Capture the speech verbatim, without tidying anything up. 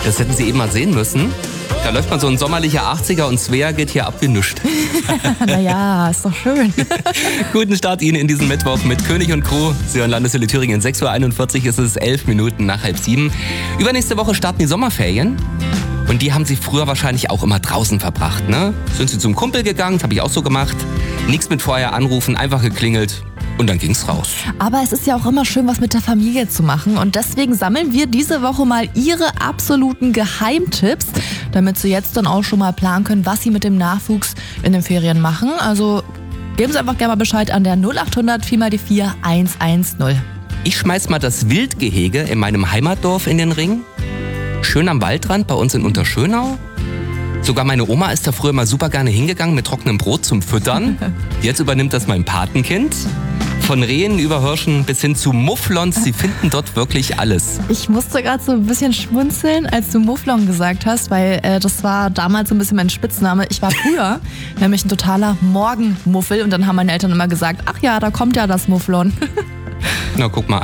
Das hätten Sie eben mal sehen müssen. Da läuft man so ein sommerlicher achtziger und Svea geht hier ab wie nüscht. Naja, ist doch schön. Guten Start Ihnen in diesen Mittwoch mit König und Crew. Sie hören Landeshölle Thüringen. sechs Uhr einundvierzig ist es, elf Minuten nach halb sieben. Übernächste Woche starten die Sommerferien. Und die haben Sie früher wahrscheinlich auch immer draußen verbracht, ne? Sind Sie zum Kumpel gegangen, das habe ich auch so gemacht. Nichts mit vorher anrufen, einfach geklingelt. Und dann ging's raus. Aber es ist ja auch immer schön, was mit der Familie zu machen. Und deswegen sammeln wir diese Woche mal Ihre absoluten Geheimtipps, damit Sie jetzt dann auch schon mal planen können, was Sie mit dem Nachwuchs in den Ferien machen. Also geben Sie einfach gerne mal Bescheid an der null achthundert vier mal die vier eins eins null. Ich schmeiß mal das Wildgehege in meinem Heimatdorf in den Ring. Schön am Waldrand bei uns in Unterschönau. Sogar meine Oma ist da früher mal super gerne hingegangen mit trockenem Brot zum Füttern. Jetzt übernimmt das mein Patenkind. Von Rehen über Hirschen bis hin zu Mufflons, sie finden dort wirklich alles. Ich musste gerade so ein bisschen schmunzeln, als du Mufflon gesagt hast, weil äh, das war damals so ein bisschen mein Spitzname. Ich war früher nämlich ein totaler Morgenmuffel und dann haben meine Eltern immer gesagt, ach ja, da kommt ja das Mufflon. Na, guck mal.